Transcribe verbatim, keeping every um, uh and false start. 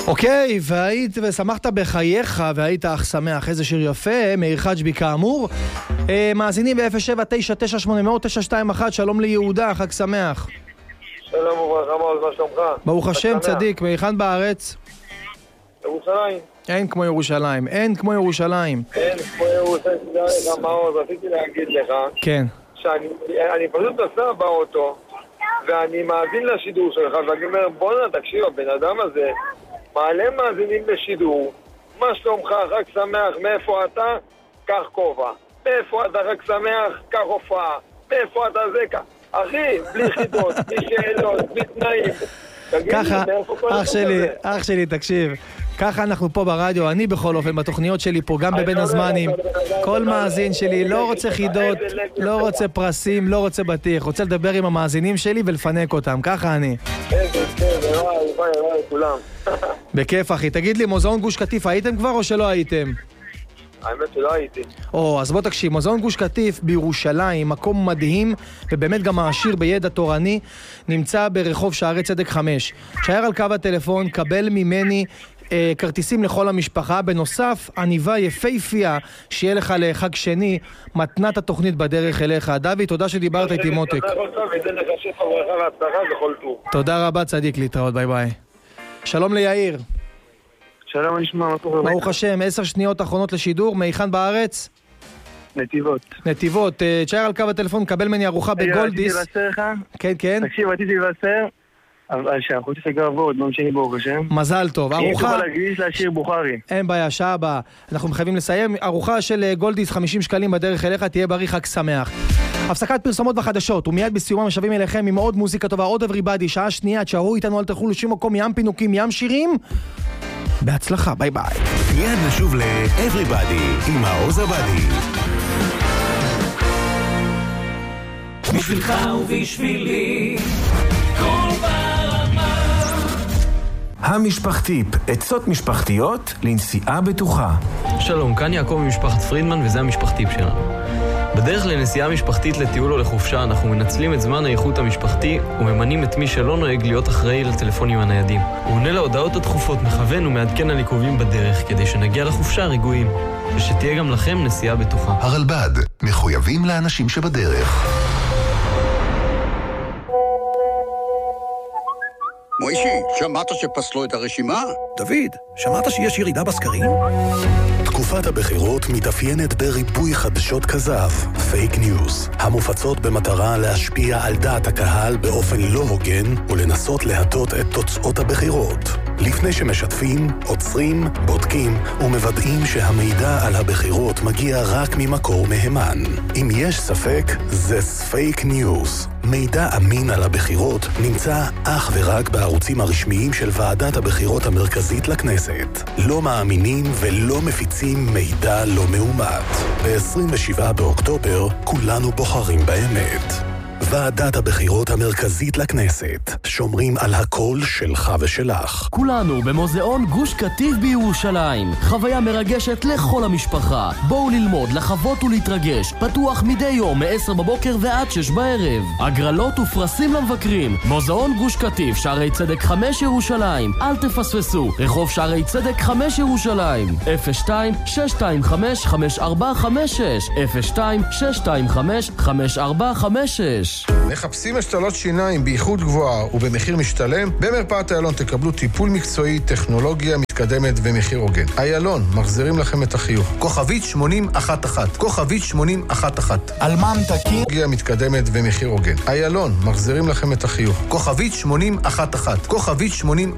אוקיי, והיית ושמחת בחייך והיית אך שמח. איזה שיר יפה, מאיר חג'בי כאמור. אה, מאזינים ב-אפס שבע תשע תשע שמונה אפס אפס תשע שתיים אחת. שלום ליהודה, חג שמח. שלום וברכה, מה מה שלומך? ברוך השם, צדיק. מהיכן בארץ? ירושלים. אין כמו ירושלים, אין כמו ירושלים. אין כמו ירושלים, תדע לך מעוז, רציתי להגיד לך. כן. שאני פשוט נוסע באוטו, ואני מאזין לשידור שלך, ואני אומר, בוא נה, תקשיב, הבן אדם הזה מעלה מאזינים בשידור, מה שלומך, חג שמח, מאיפה אתה? קח כובע. מאיפה אתה חג שמח? קח הופעה. מאיפה אתה זה כך? אחי, בלי חידות, בלי שאלות, בלי תנאים. ככה, אח שלי, אח שלי, תקשיב. ככה אנחנו פה ברדיו, אני בכל אופן, בתוכניות שלי פה, גם בבין הזמנים. כל מאזין שלי לא רוצה חידות, לא רוצה פרסים, לא רוצה בטיח. רוצה לדבר עם המאזינים שלי ולפנק אותם, ככה אני. בכיף, אחי. תגיד לי, מוזיאון גוש קטיף, הייתם כבר או שלא הייתם? האמת שלא הייתי. או, אז בוא תקשיב, מוזיאון גוש קטיף בירושלים, מקום מדהים, ובאמת גם העשיר בידע תורני, נמצא ברחוב שערי צדק חמש. שער על קו הטלפון, קבל ממני אה, כרטיסים לכל המשפחה. בנוסף, עניבה יפהפייה, שיהיה לך לחג שני, מתנת התוכנית בדרך אליך. דוד, תודה שדיברת איתי מותק. תודה רבה, צדיק, להתראות, ביי ביי. שלום ליאיר. שלום, נשמע, מה קורה? ברוך השם, עשר שניות אחרונות לשידור, מהיכן בארץ? נתיבות. נתיבות, תשאר על קו הטלפון, קבל ממני ארוחה בגולדיס. רציתי לבשר לך? כן, כן. תקשיב, רציתי לבשר, אבל שהחוץ סגר עבוד, לא משנה ברוך השם. מזל טוב, ארוחה... אם תוכל להגיש להשאיר בוחרי. אין בעיה, שעה הבאה. אנחנו מחייבים לסיים. ארוחה של גולדיס, חמישים שקלים בדרך אליך, תהיה בריא, חג שמח. הפסקת פרסומות וחדשות, ומיד בסיומם משווים אליכם עם עוד מוזיקה טובה, עוד everybody, שעה שנייה, תשארו איתנו, אל תלכו לשום מקום, ים פינוקים, ים שירים. בהצלחה, ביי ביי. מיד נשוב ל-Everybody עם העוז הבדי. בשבילך ובשבילי כל ברמה. המשפחתיפ, עצות משפחתיות לנסיעה בטוחה. שלום, כאן יעקב ממשפחת פרידמן וזה המשפחתיפ שלנו. בדרך לנסיעה משפחתית לטיול או לחופשה אנחנו מנצלים את זמן האיכות המשפחתי וממנים את מי שלא נוהג להיות אחראי לטלפונים הניידים. הוא עונה להודעות הדחופות, מכוון ומעדכן על עיכובים בדרך כדי שנגיע לחופשה רגועים ושתהיה גם לכם נסיעה בטוחה. הרלב"ד, מחויבים לאנשים שבדרך. מוישי, שמעת שפסלו את הרשימה? דוד, שמעת שיש ירידה בסקרים? תקופת הבחירות מתאפיינת בריבוי חדשות כזב, פייק ניוז, המופצות במטרה להשפיע על דעת הקהל באופן לא הוגן ולנסות להטות את תוצאות הבחירות. לפני שמשתפים, עוצרים, בודקים ומוודאים שהמידע על הבחירות מגיע רק ממקור מהימן. אם יש ספק, זה פייק ניוז. מידע אמין על הבחירות נמצא אך ורק בערוצים הרשמיים של ועדת הבחירות המרכזית לכנסת. לא מאמינים ולא מפיצים מידע לא מאומת. ב-עשרים ושבעה באוקטובר כולנו בוחרים באמת. ועדת הבחירות המרכזית לכנסת. שומרים על הקול שלך ושלך. כולנו במוזיאון גוש קטיף בירושלים. חוויה מרגשת לכל המשפחה. בואו ללמוד, לחוות ולהתרגש. פתוח מדי יום מ-עשר בבוקר ועד שש בערב. הגרלות ופרסים למבקרים. מוזיאון גוש קטיף, שערי צדק חמש ירושלים. אל תפספסו. רחוב שערי צדק חמש ירושלים. אפס שתיים שש שתיים חמש חמש ארבע חמש שש אפס שתיים שש שתיים חמש חמש ארבע חמש שש. מחפשים השתלות שיניים באיכות גבוהה ובמחיר משתלם? במרפאת איילון תקבלו טיפול מקצועי, טכנולוגיה מתקדמת ומחיר הוגן. איילון, מחזירים לכם את החיוך. כוכבית שמונים אחת אחת. כוכבית שמונים אחת אחת. אלמן תקין. טכנולוגיה מתקדמת ומחיר הוגן. איילון, מחזירים לכם את החיוך. כוכבית שמונים אחת אחת. כוכבית שמונים